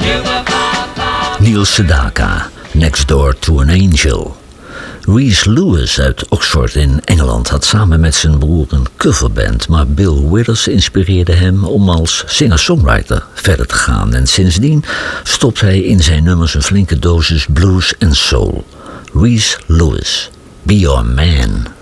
Neil Sedaka, Next Door to an Angel. Rhys Lewis uit Oxford in Engeland had samen met zijn broer een coverband, maar Bill Withers inspireerde hem om als singer-songwriter verder te gaan en sindsdien stopt hij in zijn nummers een flinke dosis blues en soul. Rhys Lewis, Be Your Man.